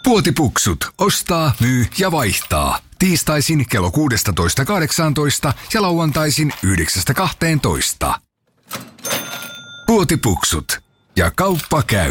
Puotipuksut. Ostaa, myy ja vaihtaa. Tiistaisin kello 16.18 ja lauantaisin 9.12. Puotipuksut. Ja kauppa käy.